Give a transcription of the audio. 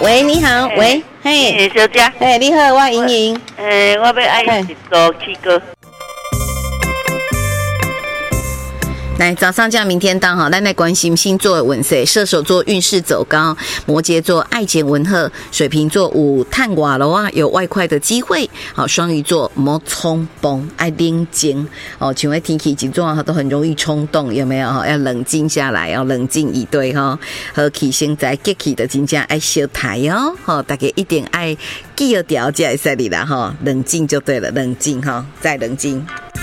喂，你好，喂，嘿， 小姐， 嘿，你好，我莹莹。 我要爱一组七哥。 来，早上叫明天当哈，咱来关心星座的运势。射手座运势走高，摩羯座爱情文鹤，水瓶座有探瓦楼啊，有外快的机会。好，双鱼座莫冲动，爱冷静。哦，请问天气几种都很容易冲动，有没有？要冷静下来，要冷静以对哈。和气现在激气的真正爱小台哦，好，大家一定爱记得调节一下你啦哈，冷静就对了，冷静哈，再冷静。